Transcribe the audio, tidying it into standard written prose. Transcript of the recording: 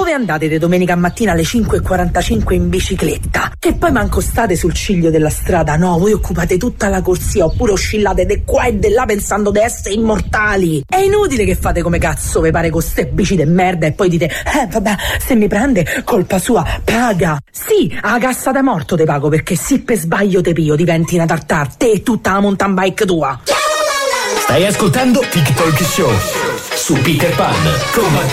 dove andate di domenica mattina alle 5:45 in bicicletta? Che poi manco state sul ciglio della strada, no, voi occupate tutta la corsia oppure oscillate di qua e di là pensando di essere immortali. È inutile che fate come cazzo vi pare con ste bici de merda e poi dite vabbè, se mi prende colpa sua, paga. Sì, a cassa da morto te pago, perché sì per sbaglio te pio, diventi una tartar, te e tutta la mountain bike tua. Stai ascoltando TikTok Show su Peter Pan con